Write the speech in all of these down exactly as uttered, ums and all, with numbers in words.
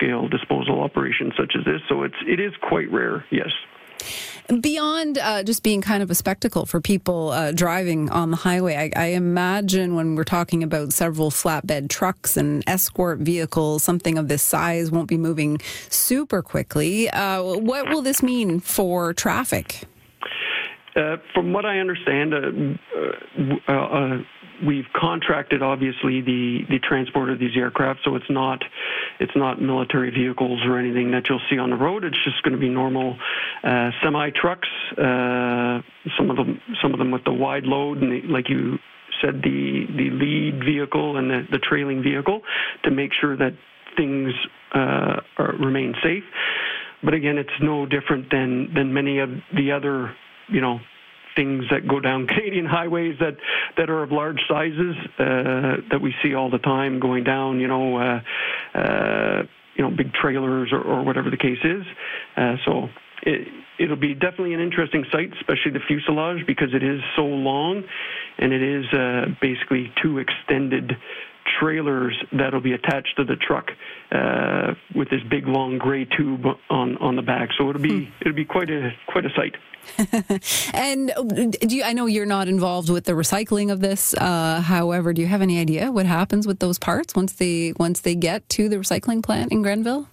large-scale disposal operations such as this. So it's it is quite rare, yes. Beyond uh, just being kind of a spectacle for people uh, driving on the highway, I, I imagine when we're talking about several flatbed trucks and escort vehicles, something of this size won't be moving super quickly. Uh, what will this mean for traffic? Uh, from what I understand, uh, uh, uh, we've contracted, obviously, the, the transport of these aircraft, so it's not it's not military vehicles or anything that you'll see on the road. It's just going to be normal uh, semi trucks. Uh, some of them some of them with the wide load, and the, like you said, the the lead vehicle and the, the trailing vehicle to make sure that things uh, are, remain safe. But again, it's no different than than many of the other, you know, things that go down Canadian highways that, that are of large sizes uh, that we see all the time going down, you know, uh, uh, you know, big trailers or, or whatever the case is. Uh, so it, it'll be definitely an interesting sight, especially the fuselage, because it is so long, and it is uh, basically two extended trailers that'll be attached to the truck uh, with this big long gray tube on, on the back. So it'll be it'll be quite a quite a sight. And do you, I know you're not involved with the recycling of this. Uh, however, do you have any idea what happens with those parts once they once they get to the recycling plant in Grenville?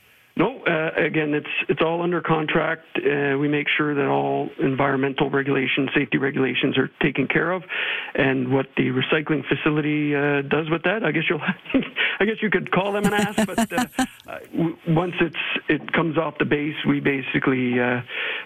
No, uh, again, it's it's all under contract. Uh, we make sure that all environmental regulations, safety regulations are taken care of, and what the recycling facility uh, does with that, I guess you'll, I guess you could call them and ask. But uh, w- once it's it comes off the base, we basically uh,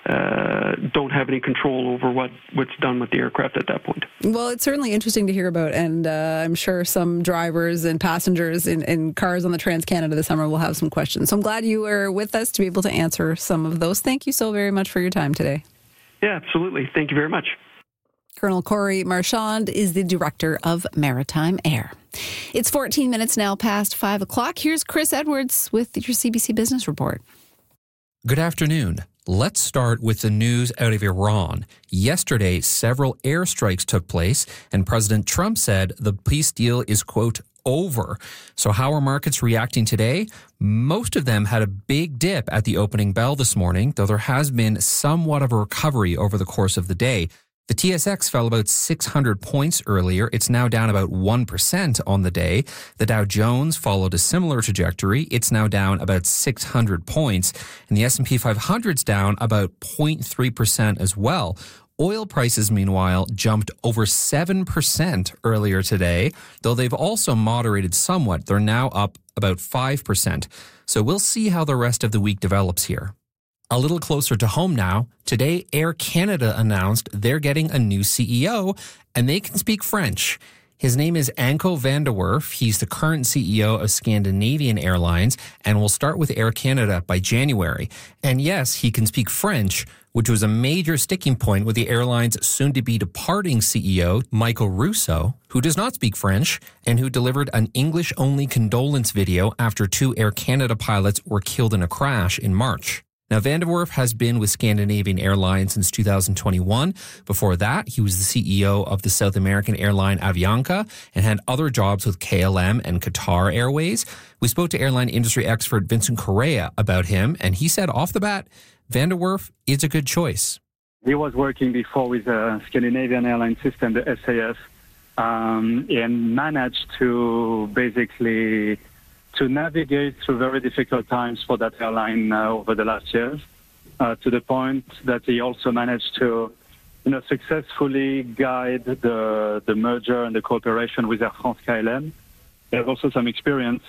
uh, don't have any control over what, what's done with the aircraft at that point. Well, it's certainly interesting to hear about, and uh, I'm sure some drivers and passengers in, in cars on the Trans-Canada this summer will have some questions. So I'm glad you were with us to be able to answer some of those. Thank you so very much for your time today. Yeah, absolutely. Thank you very much. Colonel Corey Marchand is the Director of Maritime Air. It's fourteen minutes now past five o'clock. Here's Chris Edwards with your C B C Business Report. Good afternoon. Let's start with the news out of Iran. Yesterday, several airstrikes took place, and President Trump said the peace deal is, quote, over. So how are markets reacting today? Most of them had a big dip at the opening bell this morning, though there has been somewhat of a recovery over the course of the day. The T S X fell about six hundred points earlier. It's now down about one percent on the day. The Dow Jones followed a similar trajectory. It's now down about six hundred points. And the S and P five hundred's down about zero point three percent as well. Oil prices, meanwhile, jumped over seven percent earlier today, though they've also moderated somewhat. They're now up about five percent. So we'll see how the rest of the week develops here. A little closer to home now, today Air Canada announced they're getting a new C E O, and they can speak French. His name is Anko van der Werf. He's the current C E O of Scandinavian Airlines and will start with Air Canada by January. And yes, he can speak French, which was a major sticking point with the airline's soon-to-be departing C E O, Michael Rousseau, who does not speak French and who delivered an English-only condolence video after two Air Canada pilots were killed in a crash in March. Now, Van der Werf has been with Scandinavian Airlines since two thousand twenty-one. Before that, he was the C E O of the South American airline Avianca and had other jobs with K L M and Qatar Airways. We spoke to airline industry expert Vincent Correa about him, and he said off the bat, Van der Werf is a good choice. He was working before with the Scandinavian airline system, the S A S, um, and managed to basically to navigate through very difficult times for that airline uh, over the last years, uh, to the point that he also managed to, you know, successfully guide the the merger and the cooperation with Air France K L M. They have also some experience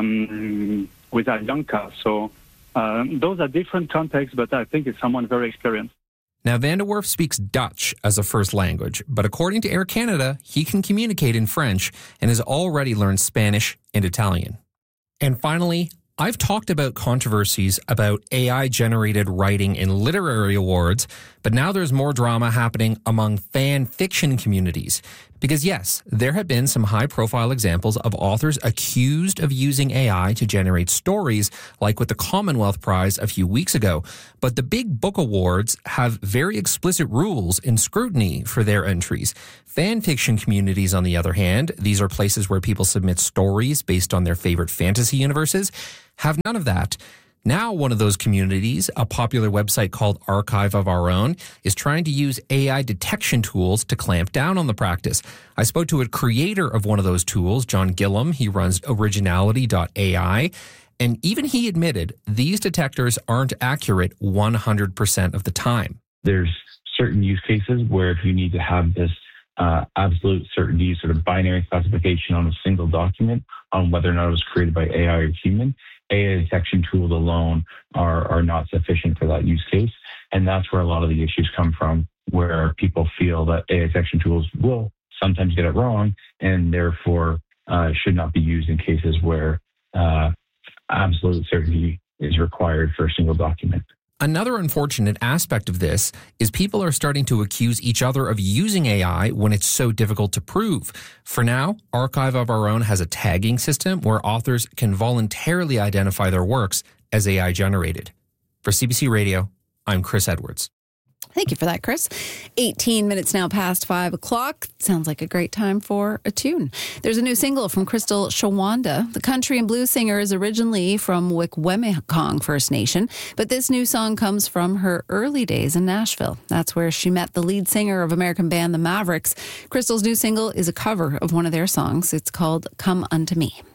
um, with Avianca. So um, those are different contexts, but I think it's someone very experienced. Now, Van der Werf speaks Dutch as a first language, but according to Air Canada, he can communicate in French and has already learned Spanish and Italian. And finally, I've talked about controversies about A I-generated writing in literary awards, But now there's more drama happening among fan fiction communities. Because yes, there have been some high-profile examples of authors accused of using A I to generate stories, like with the Commonwealth Prize a few weeks ago. But the big book awards have very explicit rules and scrutiny for their entries. Fan fiction communities, on the other hand, these are places where people submit stories based on their favorite fantasy universes, have none of that. Now, one of those communities, a popular website called Archive of Our Own, is trying to use A I detection tools to clamp down on the practice. I spoke to a creator of one of those tools, John Gillam. He runs originality dot A I. And even he admitted these detectors aren't accurate one hundred percent of the time. There's certain use cases where if you need to have this uh, absolute certainty, sort of binary classification on a single document on whether or not it was created by A I or human, A I detection tools alone are, are not sufficient for that use case. And that's where a lot of the issues come from, where people feel that A I detection tools will sometimes get it wrong and therefore uh, should not be used in cases where uh, absolute certainty is required for a single document. Another unfortunate aspect of this is people are starting to accuse each other of using A I when it's so difficult to prove. For now, Archive of Our Own has a tagging system where authors can voluntarily identify their works as A I generated. For C B C Radio, I'm Chris Edwards. Thank you for that, Chris. eighteen minutes now past five o'clock. Sounds like a great time for a tune. There's a new single from Crystal Shawanda. The country and blues singer is originally from Wikwemikong First Nation, but this new song comes from her early days in Nashville. That's where she met the lead singer of American band The Mavericks. Crystal's new single is a cover of one of their songs. It's called Come Unto Me.